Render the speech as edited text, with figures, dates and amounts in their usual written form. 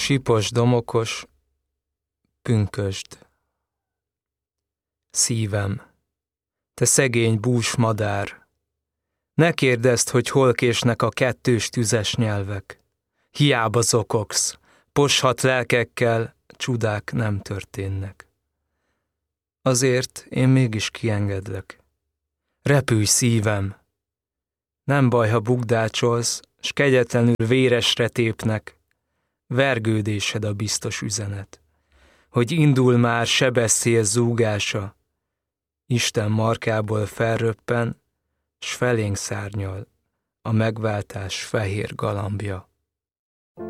Sipos, domokos, pünkösd. Szívem, te szegény búsmadár, ne kérdezd, hogy hol késnek a kettős tüzes nyelvek. Hiába zokogsz, poshat lelkekkel, csodák nem történnek. Azért én mégis kiengedlek. Repülj, szívem! Nem baj, ha bukdácsolsz, s kegyetlenül véresre tépnek. Vergődésed a biztos üzenet, hogy indul már sebeszél zúgása. Isten markából felröppen, s felénk szárnyal a megváltás fehér galambja.